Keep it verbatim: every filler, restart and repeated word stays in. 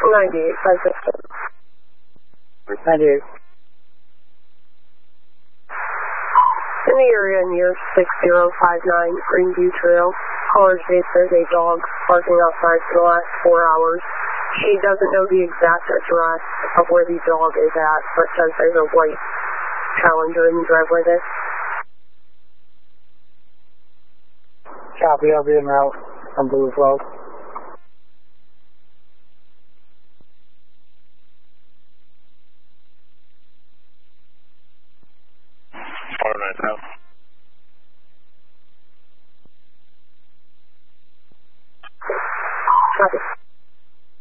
ninety-eight, five fifteen. ninety-eight. In the area near six zero five nine Greenview Trail, caller states there's a dog barking outside for the last four hours. She doesn't know the exact address of where the dog is at, but says there's a white Challenger in the driveway there. Copy, I'll be en route from Blue Flow. four nine south.